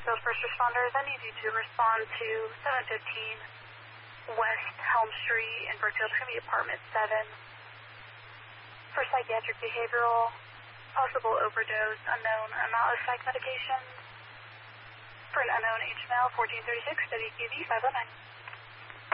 Brookfield First Responders. I need you to respond to 715 West Helm Street in Brookfield. It's going to be apartment 7 for psychiatric behavioral, possible overdose, unknown amount of psych medication for an unknown age male, 1436, WQV 509.